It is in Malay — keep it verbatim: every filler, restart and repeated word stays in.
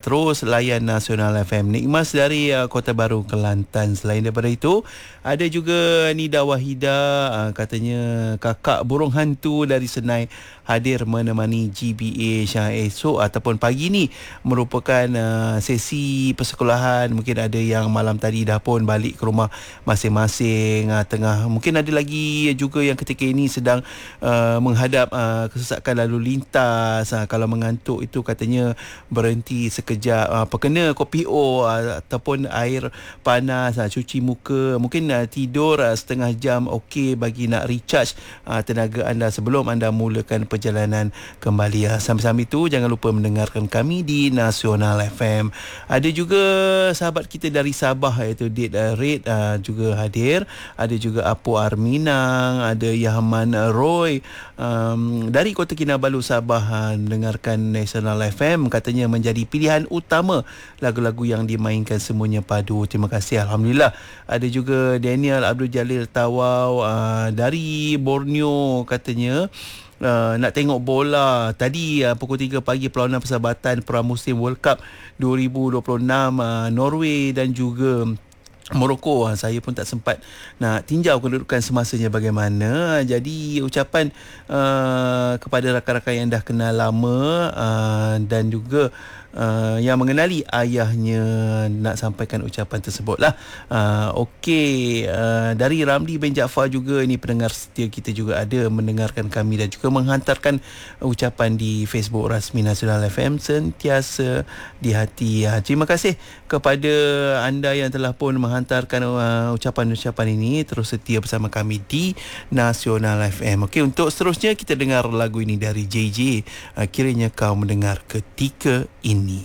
terus layan Nasional F M. Nikmas dari uh, Kota Baru, Kelantan. Selain daripada itu, ada juga Nida Wahida, uh, katanya kakak burung hantu dari Senai hadir menemani G B A esok ataupun pagi ni merupakan uh, sesi persekolahan. Mungkin ada yang malam tadi dah pun balik ke rumah masing-masing, uh, tengah mungkin ada lagi juga yang ketika ini sedang uh, menghadap uh, kesesakan lalu lintas. Uh, kalau mengantuk itu katanya berhenti sekejap, uh, perkena kopi O uh, ataupun air panas, uh, cuci muka, mungkin uh, tidur uh, setengah jam okey bagi nak recharge uh, tenaga anda sebelum anda mulakan perjalanan kembali. Uh, sambil-sambil itu jangan lupa mendengarkan kami di Nasional F M. Ada juga sahabat kita dari Sabah iaitu Date uh, Red uh, juga hadir. Ada juga Apu Arminang, ada Yahman Roy um, dari Kota Kinabalu Sabah, uh, mendengarkan Nasional F M, katanya menjadi pilihan utama lagu-lagu yang dimainkan semuanya padu. Terima kasih, alhamdulillah. Ada juga Daniel Abdul Jalil Tawau uh, dari Borneo, katanya Uh, nak tengok bola tadi uh, pukul tiga pagi perlawanan persahabatan Pramusim World Cup dua ribu dua puluh enam, uh, Norway dan juga Morocco. Saya pun tak sempat nak tinjau kedudukan semasanya bagaimana. Jadi ucapan uh, kepada rakan-rakan yang dah kenal lama uh, dan juga uh, yang mengenali ayahnya, nak sampaikan ucapan tersebut lah. Uh, Okey, uh, dari Ramli bin Jaafar juga, ini pendengar setia kita juga ada mendengarkan kami dan juga menghantarkan ucapan di Facebook rasmi Nasional F M, sentiasa di hati. Uh, terima kasih kepada anda yang telah pun menghantarkan uh, ucapan-ucapan ini. Terus setia bersama kami di Nasional F M. Okey, untuk seterusnya kita dengar lagu ini dari J J, uh, kiranya kau mendengar ketika ini.